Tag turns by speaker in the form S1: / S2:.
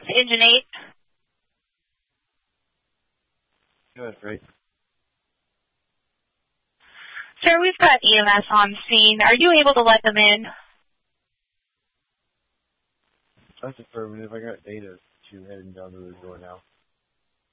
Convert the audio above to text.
S1: Engine 8.
S2: Go ahead, Freight.
S1: Sir, we've got EMS on scene. Are you able to let them in?
S2: That's affirmative. I got data to heading down to the door now.